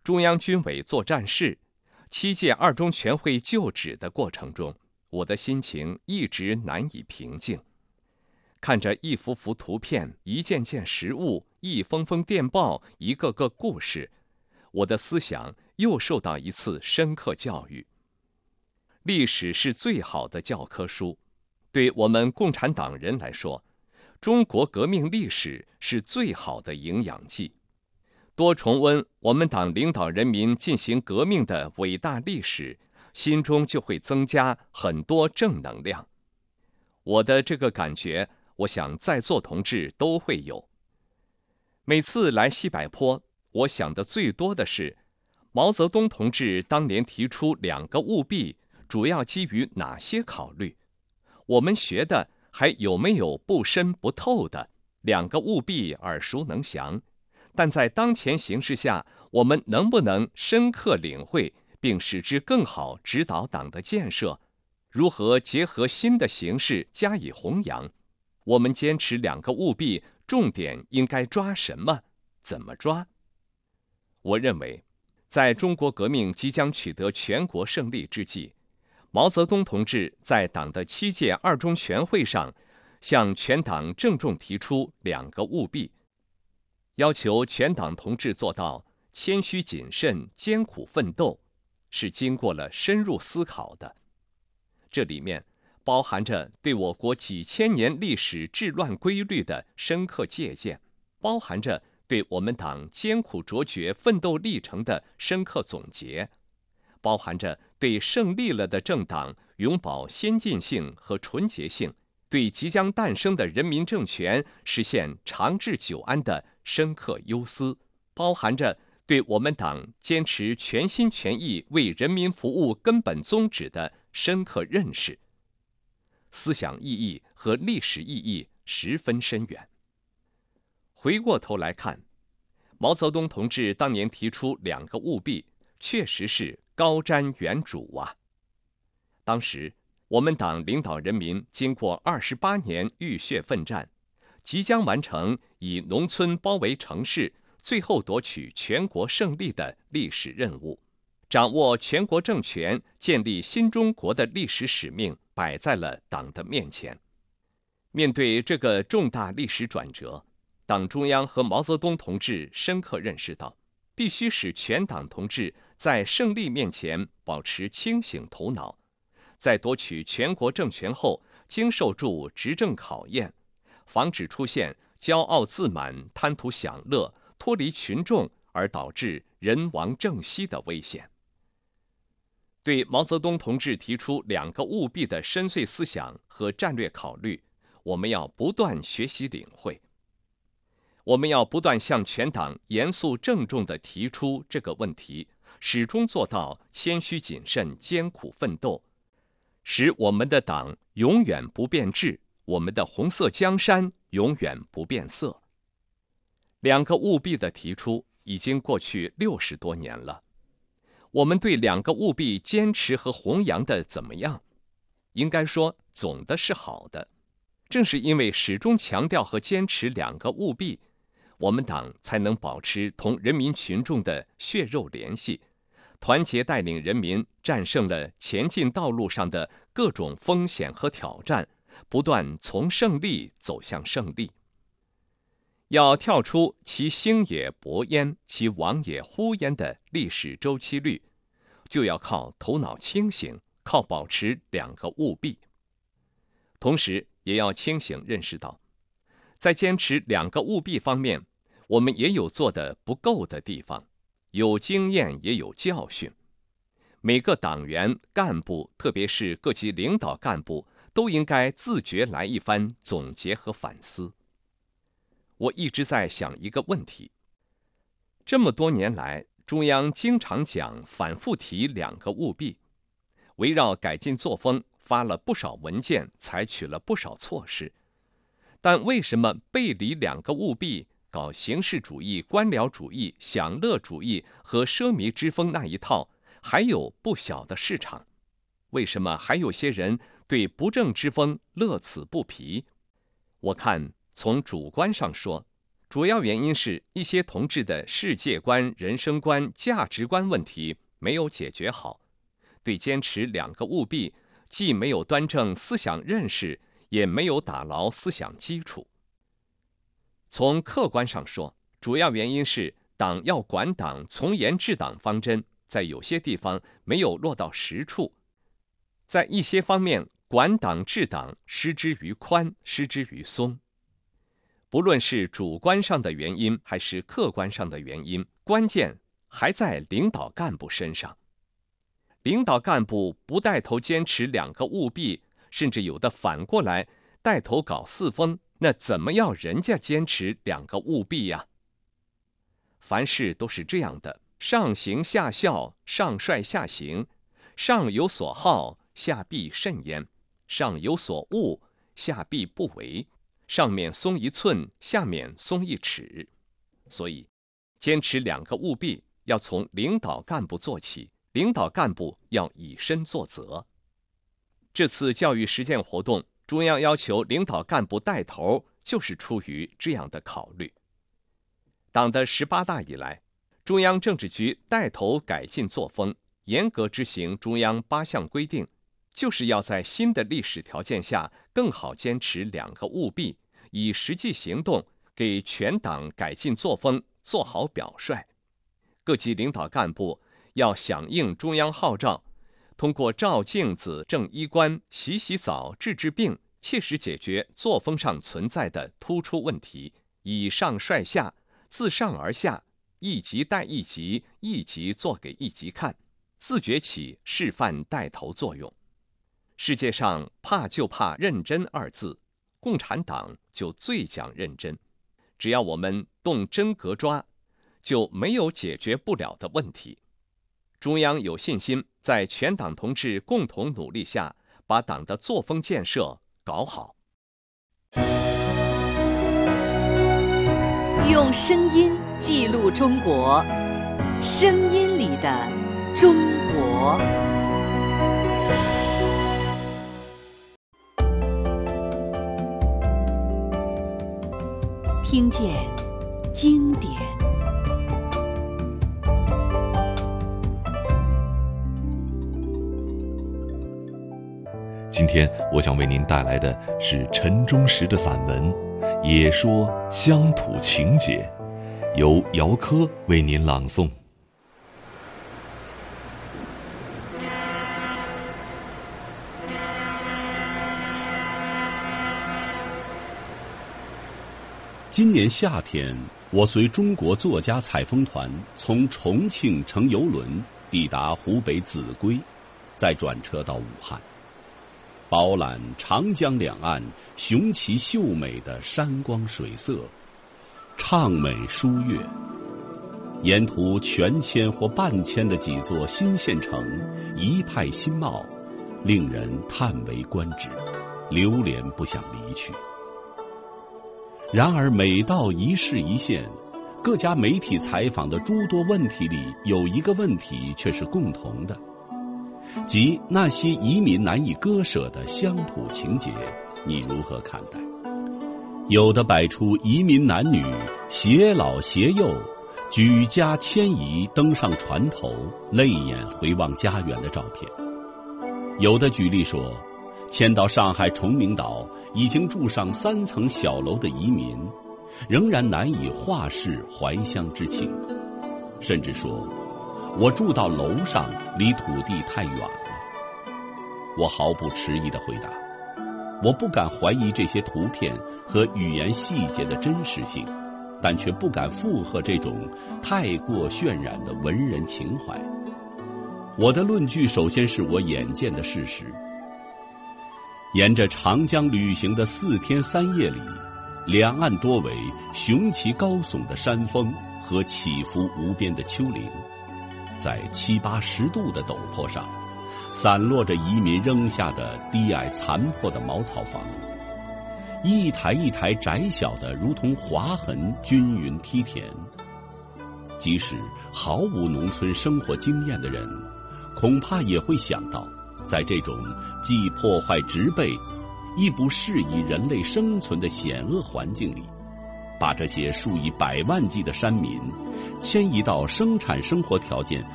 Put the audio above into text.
中央军委作战室、7届二中全会就职的过程中，我的心情一直难以平静。看着一幅幅图片、一件件实物、一封封电报、一个个故事，我的思想又受到一次深刻教育。历史是最好的教科书，对我们共产党人来说，中国革命历史是最好的营养剂。多重温我们党领导人民进行革命的伟大历史，心中就会增加很多正能量。我的这个感觉，我想在座同志都会有。每次来西柏坡，我想的最多的是，毛泽东同志当年提出2个务必，主要基于哪些考虑？我们学的还有没有不深不透的？2个务必耳熟能详，但在当前形势下，我们能不能深刻领会，并使之更好指导党的建设？如何结合新的形势加以弘扬？我们坚持2个务必，重点应该抓什么？怎么抓？我认为，在中国革命即将取得全国胜利之际，毛泽东同志在党的7届二中全会上，向全党郑重提出2个务必，要求全党同志做到谦虚谨慎、艰苦奋斗，是经过了深入思考的。这里面包含着对我国几千年历史治乱规律的深刻借鉴，包含着对我们党艰苦卓绝奋斗历程的深刻总结，包含着对胜利了的政党永葆先进性和纯洁性，对即将诞生的人民政权实现长治久安的深刻忧思，包含着对我们党坚持全心全意为人民服务根本宗旨的深刻认识。思想意义和历史意义十分深远。回过头来看，毛泽东同志当年提出2个务必，确实是高瞻远瞩啊。当时我们党领导人民经过28年浴血奋战，即将完成以农村包围城市，最后夺取全国胜利的历史任务，掌握全国政权、建立新中国的历史使命摆在了党的面前。面对这个重大历史转折，党中央和毛泽东同志深刻认识到，必须使全党同志在胜利面前保持清醒头脑，在夺取全国政权后经受住执政考验，防止出现骄傲自满、贪图享乐、脱离群众而导致人亡政息的危险。对毛泽东同志提出2个务必的深邃思想和战略考虑，我们要不断学习领会。我们要不断向全党严肃郑重地提出这个问题，始终做到谦虚谨慎、艰苦奋斗，使我们的党永远不变质，我们的红色江山永远不变色。2个务必的提出已经过去60多年了，我们对2个务必坚持和弘扬的怎么样？应该说总的是好的。正是因为始终强调和坚持2个务必，我们党才能保持同人民群众的血肉联系，团结带领人民战胜了前进道路上的各种风险和挑战，不断从胜利走向胜利。要跳出其兴也勃焉，其亡也忽焉的历史周期率，就要靠头脑清醒，靠保持2个务必。同时也要清醒认识到，在坚持2个务必方面，我们也有做得不够的地方，有经验也有教训。每个党员干部，特别是各级领导干部，都应该自觉来一番总结和反思。我一直在想一个问题，这么多年来，中央经常讲、反复提2个务必，围绕改进作风发了不少文件，采取了不少措施，但为什么背离2个务必，搞形式主义、官僚主义、享乐主义和奢靡之风那一套，还有不小的市场？为什么还有些人对不正之风乐此不疲？我看从主观上说， 主要原因是一些同志的世界观、人生观、价值观问题没有解决好，对坚持两个务必既没有端正思想认识，也没有打牢思想基础。从客观上说，主要原因是党要管党、从严治党方针在有些地方没有落到实处，在一些方面管党治党失之于宽，失之于松。不论是主观上的原因还是客观上的原因，关键还在领导干部身上。领导干部不带头坚持两个务必，甚至有的反过来带头搞四风，那怎么要人家坚持两个务必呀？凡事都是这样的，上行下效，上率下行，上有所好，下必甚焉；上有所恶，下必不为。上面松一寸，下面松一尺。所以，坚持两个务必要从领导干部做起，领导干部要以身作则。这次教育实践活动，中央要求领导干部带头，就是出于这样的考虑。党的18大以来，中央政治局带头改进作风，严格执行中央8项规定，就是要在新的历史条件下更好坚持两个务必，以实际行动给全党改进作风做好表率。各级领导干部要响应中央号召，通过照镜子、正衣冠、洗洗澡、治治病，切实解决作风上存在的突出问题，以上率下，自上而下，一级带一级，一级做给一级看，自觉起示范带头作用。世界上怕就怕认真二字，共产党就最讲认真。只要我们动真格抓，就没有解决不了的问题。中央有信心在全党同志共同努力下，把党的作风建设搞好。 用声音记录中国，声音里的中国。听见经典。 今天我想为您带来的是陈忠实的散文《也说乡土情结》，由姚科为您朗诵。 今年夏天，我随中国作家采风团从重庆乘邮轮抵达湖北秭归，再转车到武汉，饱览长江两岸雄奇秀美的山光水色，畅美书悦。沿途全迁或半迁的几座新县城，一派新貌，令人叹为观止，流连不想离去。然而每到一市一县，各家媒体采访的诸多问题里，有一个问题却是共同的，即那些移民难以割舍的乡土情结，你如何看待？有的摆出移民男女携老携幼，举家迁移登上船头，泪眼回望家园的照片。有的举例说，迁到上海崇明岛已经住上3层小楼的移民，仍然难以化释怀乡之情，甚至说我住到楼上，离土地太远了。我毫不迟疑地回答，我不敢怀疑这些图片和语言细节的真实性，但却不敢附和这种太过渲染的文人情怀。我的论据首先是我眼见的事实。沿着长江旅行的4天3夜里，两岸多为雄奇高耸的山峰和起伏无边的丘陵，在7、80度的陡坡上，散落着移民扔下的低矮残破的茅草房，一台一台窄小的如同划痕均匀梯田。即使毫无农村生活经验的人，恐怕也会想到，在这种既破坏植被亦不适宜人类生存的险恶环境里， 把这些数以百万计的山民迁移到生产生活条件